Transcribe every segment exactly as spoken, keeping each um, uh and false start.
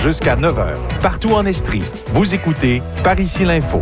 jusqu'à neuf heures. Partout en Estrie, vous écoutez Par ici l'info.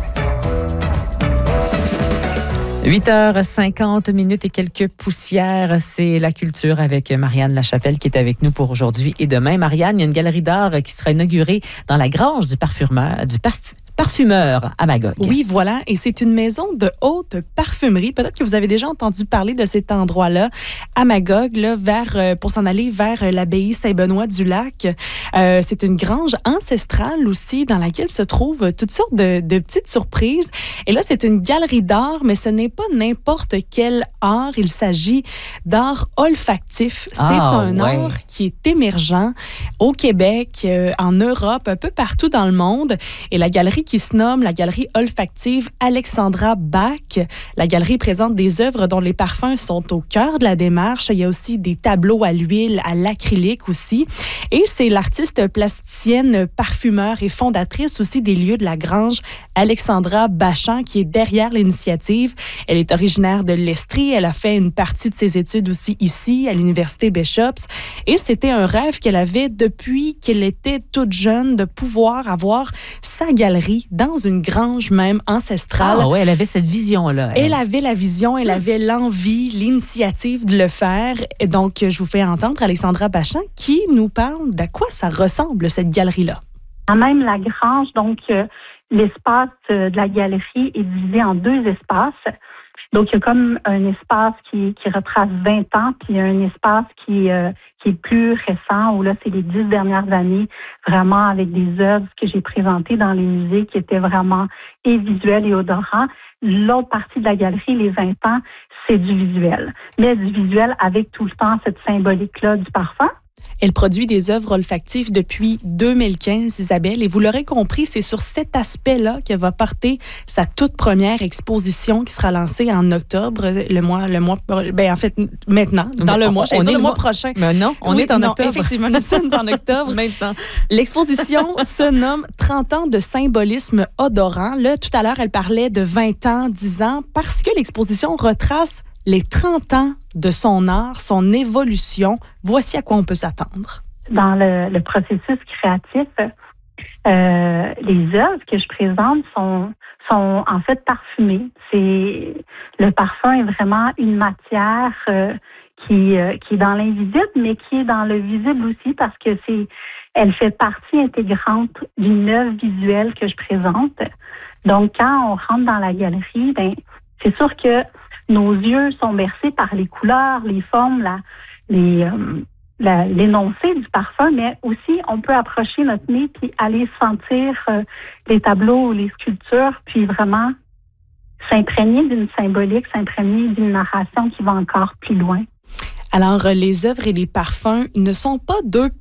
huit heures cinquante minutes et quelques poussières, c'est la culture avec Marianne Lachapelle qui est avec nous pour aujourd'hui et demain. Marianne, il y a une galerie d'art qui sera inaugurée dans la grange du parfumeur, du parfum. Parfumeur à Magog. Oui, voilà. Et c'est une maison de haute parfumerie. Peut-être que vous avez déjà entendu parler de cet endroit-là, à Magog, là, vers, euh, pour s'en aller vers l'abbaye Saint-Benoît-du-Lac. Euh, c'est une grange ancestrale aussi dans laquelle se trouvent toutes sortes de, de petites surprises. Et là, c'est une galerie d'art, mais ce n'est pas n'importe quel art. Il s'agit d'art olfactif. C'est ah, un ouais. art qui est émergent au Québec, euh, en Europe, un peu partout dans le monde. Et la galerie qui se nomme la galerie olfactive Alexandra Bach. La galerie présente des œuvres dont les parfums sont au cœur de la démarche. Il y a aussi des tableaux à l'huile, à l'acrylique aussi. Et c'est l'artiste plasticienne, parfumeur et fondatrice aussi des lieux de la grange, Alexandra Bachan, qui est derrière l'initiative. Elle est originaire de l'Estrie. Elle a fait une partie de ses études aussi ici, à l'Université Bishops. Et c'était un rêve qu'elle avait depuis qu'elle était toute jeune, de pouvoir avoir sa galerie dans une grange même ancestrale. Ah oui, elle avait cette vision-là. Elle. elle avait la vision, elle avait l'envie, l'initiative de le faire. Et donc, je vous fais entendre Alexandra Bachan qui nous parle d'à quoi ça ressemble, cette galerie-là. Même la grange, donc euh, l'espace euh, de la galerie est divisé en deux espaces. Donc, il y a comme un espace qui, qui retrace vingt ans, puis il y a un espace qui, euh, qui est plus récent, où là, c'est les dix dernières années, vraiment avec des œuvres que j'ai présentées dans les musées qui étaient vraiment et visuels et odorants. L'autre partie de la galerie, les vingt ans, c'est du visuel. Mais du visuel avec tout le temps cette symbolique-là du parfum. Elle produit des œuvres olfactives depuis deux mille quinze, Isabelle, et vous l'aurez compris, c'est sur cet aspect-là qu'elle va porter sa toute première exposition qui sera lancée en octobre, le mois, le mois, ben en fait maintenant, dans le mois, on est le mois prochain. Mais non, on oui, est en non, octobre. Effectivement, nous sommes en octobre. Maintenant. L'exposition se nomme trente ans de symbolisme odorant. Là, tout à l'heure, elle parlait de vingt ans, dix ans, parce que l'exposition retrace les trente ans de son art, son évolution. Voici à quoi on peut s'attendre. Dans le, le processus créatif, euh, les œuvres que je présente sont, sont en fait parfumées. C'est, le parfum est vraiment une matière euh, qui, euh, qui est dans l'invisible, mais qui est dans le visible aussi parce que c'est, elle fait partie intégrante d'une œuvre visuelle que je présente. Donc, quand on rentre dans la galerie, ben, c'est sûr que nos yeux sont bercés par les couleurs, les formes, la, les, euh, la, l'énoncé du parfum, mais aussi on peut approcher notre nez puis aller sentir euh, les tableaux ou les sculptures, puis vraiment s'imprégner d'une symbolique, s'imprégner d'une narration qui va encore plus loin. Alors, les œuvres et les parfums ne sont pas deux